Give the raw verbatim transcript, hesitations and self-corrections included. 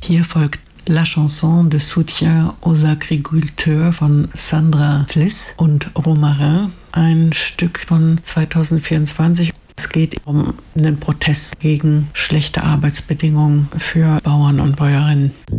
Hier folgt La Chanson de Soutien aux Agriculteurs von Sandra Fliss und Romarin, ein Stück von zweitausendvierundzwanzig. Es geht um einen Protest gegen schlechte Arbeitsbedingungen für Bauern und Bäuerinnen.